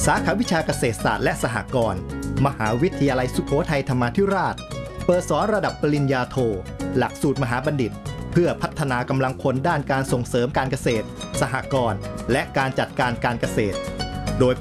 สาขาวิชาเกษตรศาสตร์และสหกรณ์มหาวิทยาลัยสุโขทัยธรรมาธิราชเปิดสอนระดับปริญญาโทหลักสูตรมหาบัณฑิตเพื่อพัฒนากำลังคนด้านการส่งเสริมการเกษตรสหกรณ์และการจัดการการเกษตร